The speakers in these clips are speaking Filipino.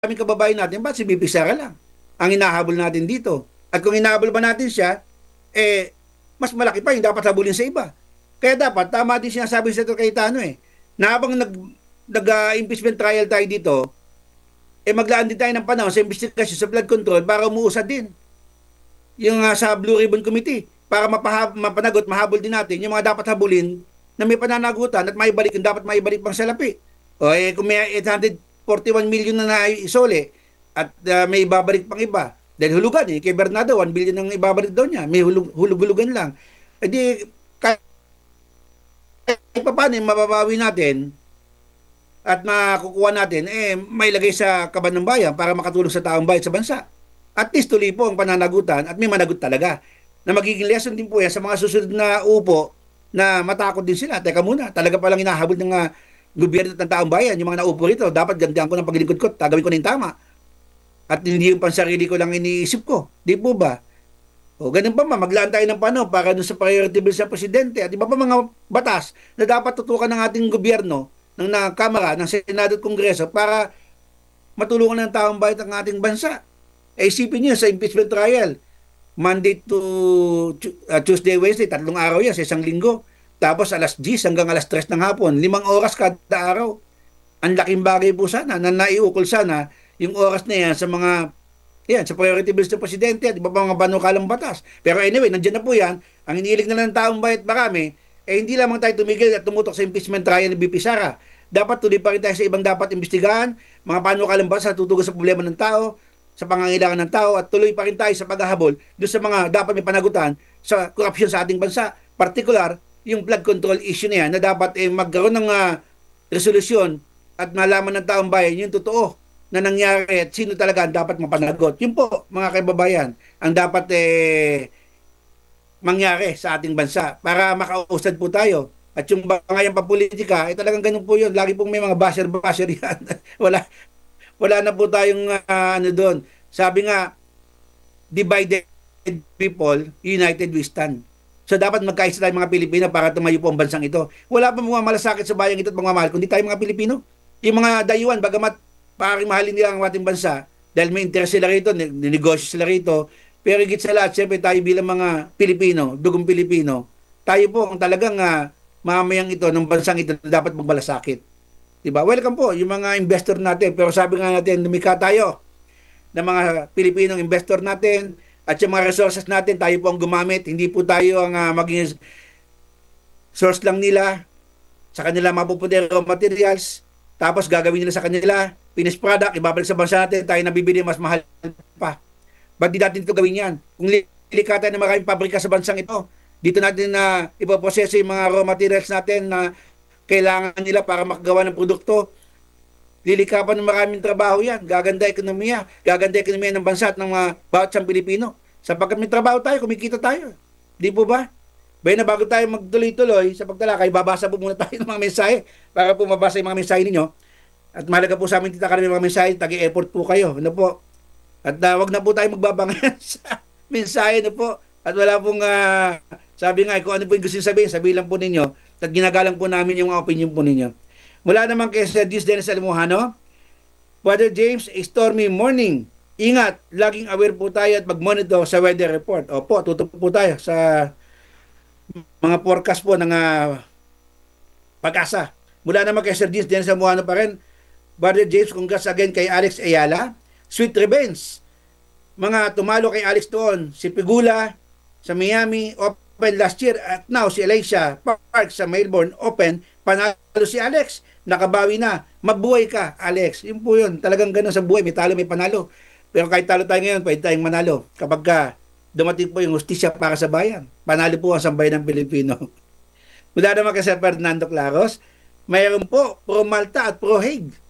aming kababayan natin, ba't si BP Sara lang ang hinahabol natin dito? At kung hinahabol ba natin siya, mas malaki pa yung dapat habulin sa iba. Kaya dapat, tama din sinasabi sa Senator Cayetano na habang nag-impeachment trial tayo dito, maglaan din tayo ng panahon sa investigasyon sa flood control para umuusad din yung sa Blue Ribbon Committee para mapanagot, mahabol din natin yung mga dapat habulin na may pananagutan at maibalik yung dapat maibalik pang salapi. Kung may 841 million na naisole at may ibabalik pang iba, dahil hulugan kay Bernardo, 1 billion ang ibabalik daw niya, may hulug-hulugan lang. Kahit pa paano mababawi natin at makukuha natin, may lagay sa kaban ng bayan para makatulong sa taong bayan sa bansa. At least tuloy po ang pananagutan at may managot talaga na magiging lesson din po yan sa mga susunod na upo na matakot din sila. Teka muna, talaga palang hinahabol ng gobyerno at ng taong bayan. Yung mga naupo rito, dapat gandihan ko ng paglingkod ko, gagawin ko na yung tama. At hindi yung pansarili ko lang iniisip ko. Di po ba? O ganun pa maglaan tayo ng panahon para dun sa priority bill sa presidente at iba pa mga batas na dapat tutukan ng ating gobyerno, ng Kamara, ng Senado at Kongreso para matulungan ng taong bayan ang ating bansa. Isipin niyo sa impeachment trial, Monday to Tuesday, Wednesday, 3 araw yan sa isang linggo. Tapos alas 10 hanggang alas 3 ng hapon, 5 oras kada araw. Ang laking bagay po sana na naiukol sana yung oras na yan sa mga sa priority bills ng presidente at iba pa mga banukalang batas. Pero anyway, nandiyan na po yan. Ang iniilig na ng taong bayan marami, hindi lamang tayo tumigil at tumutok sa impeachment trial ni BP Sara. Dapat tuloy pa rin tayo sa ibang dapat imbestigahan, mga panukalang batas na tutugon sa problema ng tao, sa pangangailangan ng tao, at tuloy pa rin tayo sa paghahabol doon sa mga dapat may panagutan sa korupsyon sa ating bansa. Particular, yung flood control issue na yan na dapat magkaroon ng resolusyon at malaman ng taong bayan yung totoo na nangyari at sino talaga ang dapat mapanagot. Yun po, mga kaibabayan, ang dapat mangyari sa ating bansa para makausad po tayo. At yung bangayang papolitika, talagang ganun po yun. Lagi pong may mga basher-basher yan. wala na po tayong ano doon. Sabi nga, divided people, united we stand. So dapat magkaisa tayo mga Pilipino para tumayo po ang bansang ito. Wala pa mga malasakit sa bayang ito at mga mahal, kundi tayo mga Pilipino. Yung mga dayuhan, bagamat paring mahalin nila ang ating bansa, dahil may interest sila rito, ninegosyo sila rito, pero higit sa lahat, siyempre tayo bilang mga Pilipino, dugong Pilipino, tayo po ang talagang mamayang ito ng bansang ito na dapat magmalasakit. Diba? Welcome po yung mga investor natin, pero sabi nga natin, lumikha tayo ng mga Pilipinong investor natin at yung mga resources natin, tayo po ang gumamit, hindi po tayo ang maging source lang nila sa kanila mapupunta raw materials, tapos gagawin nila sa kanila finished product, ibabalik sa bansa natin, tayo nabibili mas mahal pa. Ba't di natin ito gawin yan? Kung lilikha tayo ng maraming pabrika sa bansang ito, dito natin na ipoproseso yung mga raw materials natin na kailangan nila para makagawa ng produkto. Lilikha pa ng maraming trabaho yan. Gaganda ekonomiya ng bansa at ng mga bawat isang Pilipino. Sapagkat may trabaho tayo, kumikita tayo. Di po ba? Bayan na bago tayo magtuloy-tuloy sa pagtalakay, babasa po muna tayo ng mga mensahe para po mabasa yung mga mensahe ninyo. At mahalaga po sa amin, Tita Carmen, mga mensahe, tagi-effort po kayo. Ano po? At wag na po tayo magbabangayan sa mensahe na po. At wala pong, sabi nga, kung ano po yung gusto sabihin, sabihin lang po ninyo. At ginagalang po namin yung mga opinion po ninyo. Mula naman kay Sir Dios Dennis Almohano, Brother James, a stormy morning. Ingat, laging aware po tayo at mag-monitor sa weather report. Opo, tutupo po tayo sa mga forecast po ng Pag-asa. Mula naman kay Sir Dios Dennis Almohano pa rin, Brother James, congrats again kay Alex Ayala. Sweet revenge. Mga tumalo kay Alex doon. Si Pigula sa Miami, Open last year. At now, si Elisha Park sa Melbourne Open. Panalo si Alex. Nakabawi na. Mabuhay ka, Alex. Yun po yun. Talagang ganun sa buhay. May talo, may panalo. Pero kahit talo tayo ngayon, pwede tayong manalo. Kapag dumating po yung hustisya para sa bayan. Panalo po ang sambayan ng Pilipino. Mula naman kay Sir Fernando Claros, mayroon po pro Malta at pro Hague.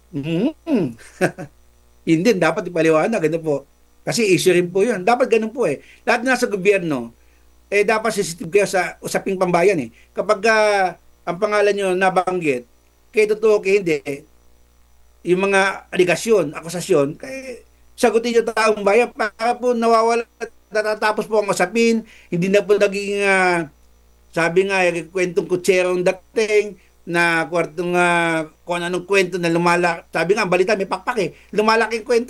Hindi, dapat ipaliwanag, ano po. Kasi issue rin po yun. Dapat ganun po Lahat na sa gobyerno, dapat sensitive kayo sa usaping pambayan Kapag ang pangalan nyo nabanggit, kaya totoo kaya hindi, yung mga aligasyon, akusasyon, kaya sagutin nyo taong bayan para po nawawala, natatapos po ang usapin, hindi na po naging, sabi nga, kwentong kutserong dating, na kwartong kung anong kwento na lumalaki. Sabi nga, ang balita may pakpak eh. Lumalaki yung kwento